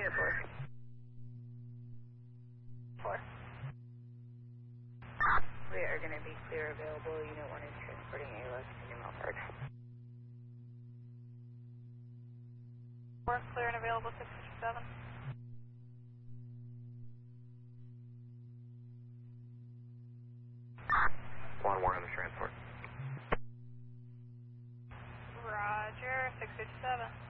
4. 4. We are going to be clear available. Unit 1 is transporting ALS to New Melford. 4, clear and available 657. 1 on the transport. Roger, 657.